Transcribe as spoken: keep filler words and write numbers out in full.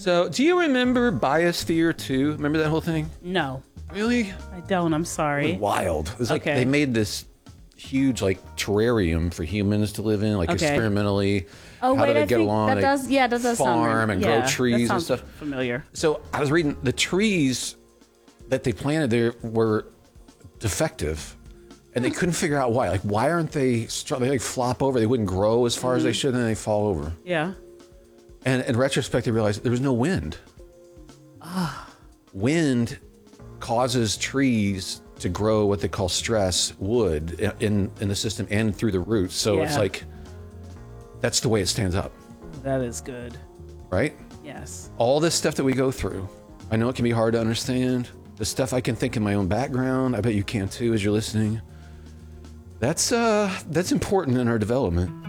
So, do you remember Biosphere two? Remember that whole thing? No, Really? I don't. I'm sorry. Wild. It was like Okay. they made this huge like terrarium for humans to live in, like Okay. experimentally. Oh, how wait, do they I get think along? that They does- yeah, that does sound farm right. and Yeah, grow that trees and sounds stuff. familiar. So I was reading the trees that they planted there were defective, and they couldn't figure out why. Like, why aren't they? str- They like flop over. They wouldn't grow as far Mm-hmm. as they should, and then they fall over. Yeah. And in retrospect, they realized there was no wind. Ah. Wind causes trees to grow what they call stress wood in in the system and through the roots. So it's Yeah. like that's the way it stands up, That is good. right? Yes. All this stuff that we go through, I know it can be hard to understand. The stuff I can think in my own background, I bet you can too as you're listening. That's uh that's important in our development.